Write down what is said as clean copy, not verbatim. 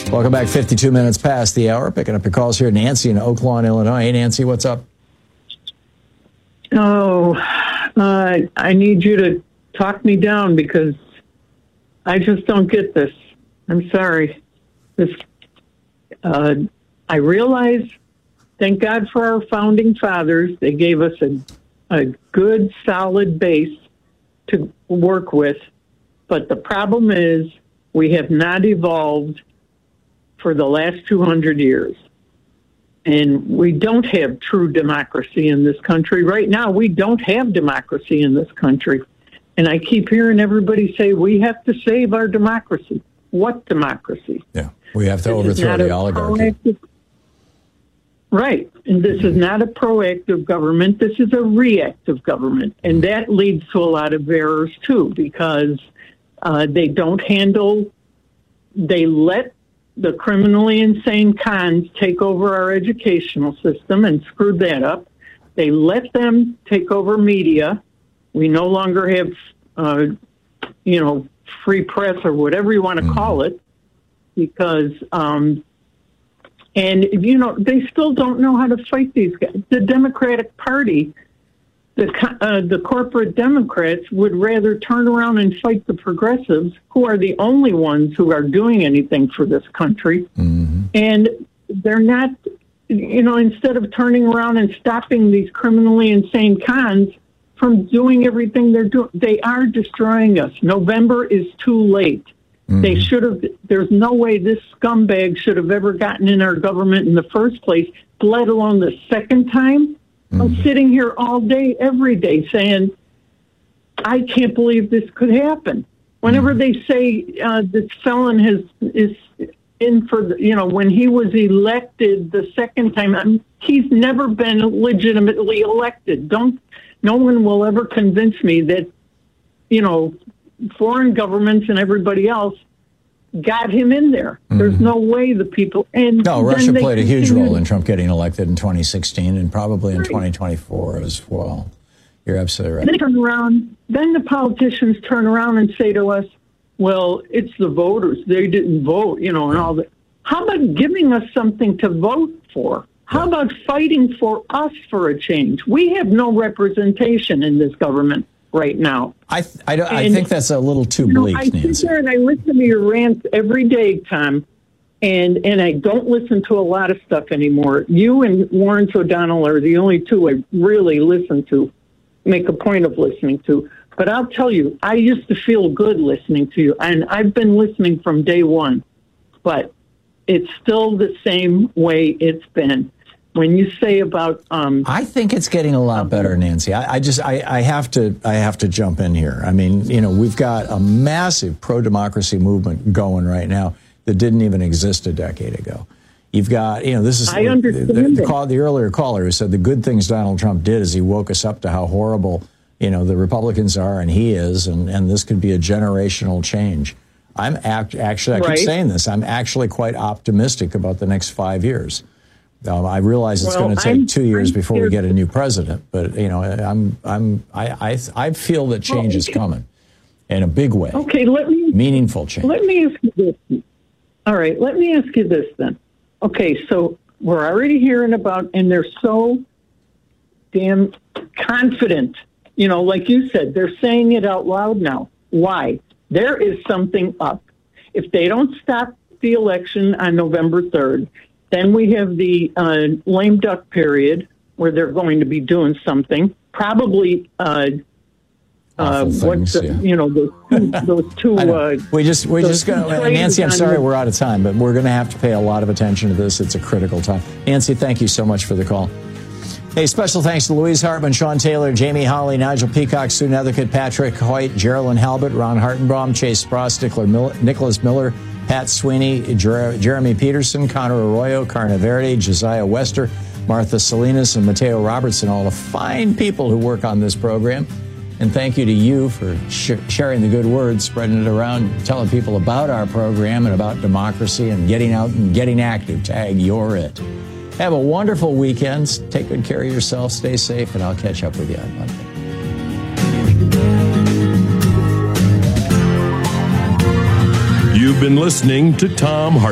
Welcome back. 52 minutes past the hour. Picking up your calls here. Nancy in Oak Lawn, Illinois. Hey, Nancy, what's up? Oh, I need you to talk me down because I just don't get this. I'm sorry. I realize, thank God for our founding fathers. They gave us a good, solid base to work with. But the problem is we have not evolved for the last 200 years. And we don't have true democracy in this country. Right now, we don't have democracy in this country. And I keep hearing everybody say, we have to save our democracy. What democracy? Yeah, we have to overthrow the oligarchy. Right. And this is not a proactive government. This is a reactive government. And that leads to a lot of errors, too, because they don't handle, they let the criminally insane cons take over our educational system and screwed that up. They let them take over media. We no longer have, free press or whatever you want to call it, because, they still don't know how to fight these guys. The Democratic Party, the corporate Democrats would rather turn around and fight the progressives, who are the only ones who are doing anything for this country. And they're not, instead of turning around and stopping these criminally insane cons from doing everything they're doing, they are destroying us. November is too late. They should have, there's no way this scumbag should have ever gotten in our government in the first place, let alone the second time. I'm sitting here all day, every day, saying, I can't believe this could happen. Whenever they say this felon is in for, when he was elected the second time, he's never been legitimately elected. No one will ever convince me that, foreign governments and everybody else got him in there. There's no way the people... No, Russia played a huge role in Trump getting elected in 2016 and probably in 2024 as well. You're absolutely right. Then the politicians turn around and say to us, well, it's the voters. They didn't vote, and all that. How about giving us something to vote for? How about fighting for us for a change? We have no representation in this government right now. I think that's a little too bleak, I sit Nancy. there and I listen to your rants every day, Tom, and I don't listen to a lot of stuff anymore. You and Lawrence O'Donnell are the only two I really listen to, make a point of listening to. But I'll tell you, I used to feel good listening to you, and I've been listening from day one. But it's still the same way it's been. When you say about, I think it's getting a lot better, Nancy. I have to jump in here. I mean, we've got a massive pro-democracy movement going right now that didn't even exist a decade ago. You've got, this is I understand the earlier caller who said the good things Donald Trump did is he woke us up to how horrible, the Republicans are and he is, and this could be a generational change. I'm actually, I keep saying this, I'm actually quite optimistic about the next 5 years. I realize it's going to take 2 years before we get a new president, but I feel that change is coming in a big way. Okay, meaningful change. Let me ask you this. All right, let me ask you this then. Okay, so we're already hearing about, and they're so damn confident. Like you said, they're saying it out loud now. Why? There is something up. If they don't stop the election on November 3rd, then we have the lame duck period where they're going to be doing something. Probably, those two. We just gonna, Nancy, I'm sorry we're out of time, but we're going to have to pay a lot of attention to this. It's a critical time. Nancy, thank you so much for the call. Hey, special thanks to Louise Hartman, Sean Taylor, Jamie Hawley, Nigel Peacock, Sue Nethercutt, Patrick Hoyt, Geraldine Halbert, Ron Hartenbaum, Chase Spross, Nicholas Miller, Pat Sweeney, Jeremy Peterson, Connor Arroyo, Carna Verde, Josiah Wester, Martha Salinas, and Mateo Robertson, all the fine people who work on this program. And thank you to you for sharing the good word, spreading it around, telling people about our program and about democracy and getting out and getting active. Tag, you're it. Have a wonderful weekend. Take good care of yourself. Stay safe, and I'll catch up with you on Monday. You've been listening to Tom Hartman.